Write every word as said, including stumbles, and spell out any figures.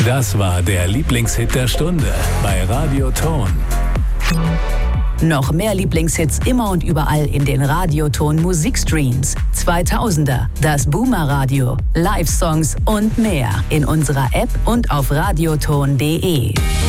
Das war der Lieblingshit der Stunde bei Radioton. Noch mehr Lieblingshits immer und überall in den Radioton Musikstreams. zweitausender, das Boomer Radio, Live-Songs und mehr in unserer App und auf radioton punkt de.